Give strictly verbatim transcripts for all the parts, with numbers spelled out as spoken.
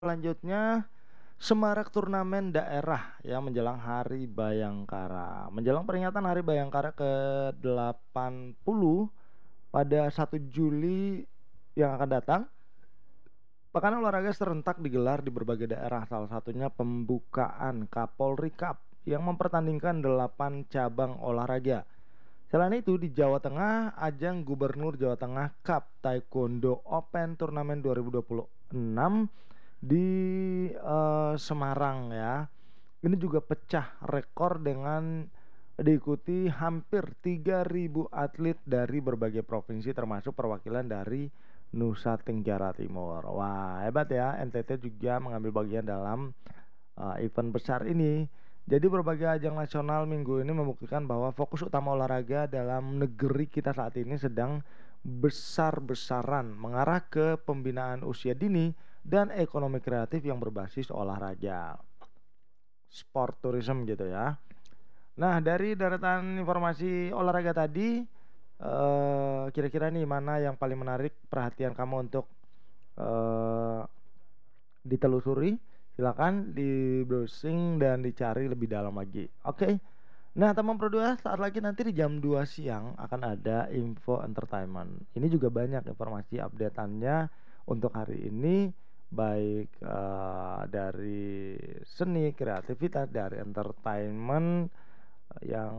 Selanjutnya, semarak turnamen daerah yang menjelang Hari Bayangkara. Menjelang peringatan Hari Bayangkara ke delapan puluh pada satu Juli yang akan datang, pekan olahraga serentak digelar di berbagai daerah, salah satunya pembukaan Kapolri Cup yang mempertandingkan delapan cabang olahraga. Selain itu di Jawa Tengah, ajang Gubernur Jawa Tengah Cup Taekwondo Open Turnamen dua ribu dua puluh enam di eh, Semarang ya. Ini juga pecah rekor dengan diikuti hampir tiga ribu atlet dari berbagai provinsi termasuk perwakilan dari Nusa Tenggara Timur. Wah, hebat ya. N T T juga mengambil bagian dalam uh, event besar ini. Jadi berbagai ajang nasional minggu ini membuktikan bahwa fokus utama olahraga dalam negeri kita saat ini sedang besar-besaran mengarah ke pembinaan usia dini dan ekonomi kreatif yang berbasis olahraga. Sport tourism gitu ya. Nah, dari deretan informasi olahraga tadi, eh, kira-kira nih mana yang paling menarik perhatian kamu untuk eh, ditelusuri? Silakan di browsing dan dicari lebih dalam lagi. Oke. Nah, teman Pro dua, saat lagi nanti di jam dua siang akan ada info entertainment. Ini juga banyak informasi updateannya untuk hari ini, baik eh, dari seni, kreativitas, dari entertainment yang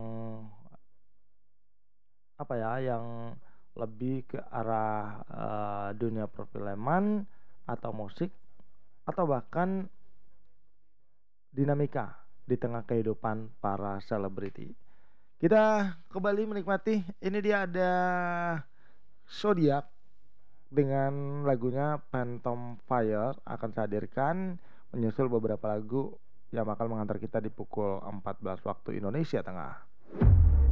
apa ya, yang lebih ke arah eh, dunia perfilman atau musik atau bahkan dinamika di tengah kehidupan para selebriti. Kita kembali menikmati, ini dia ada Zodiac dengan lagunya Phantom Fire akan saya hadirkan menyusul beberapa lagu yang bakal mengantar kita di pukul empat belas waktu Indonesia Tengah.